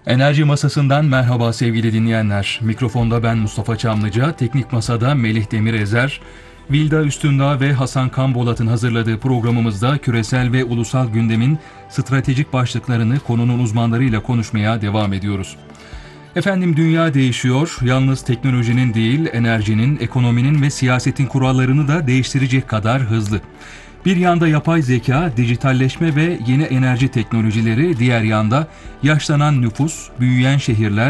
Enerji Masası'ndan merhaba sevgili dinleyenler. Mikrofonda ben Mustafa Çamlıca, teknik masada Melih Demirezer, Vilda Üstündağ ve Hasan Kambolat'ın hazırladığı programımızda küresel ve ulusal gündemin stratejik başlıklarını konunun uzmanlarıyla konuşmaya devam ediyoruz. Efendim dünya değişiyor, yalnız teknolojinin değil, enerjinin, ekonominin ve siyasetin kurallarını da değiştirecek kadar hızlı. Bir yanda yapay zeka, dijitalleşme ve yeni enerji teknolojileri, diğer yanda yaşlanan nüfus, büyüyen şehirler,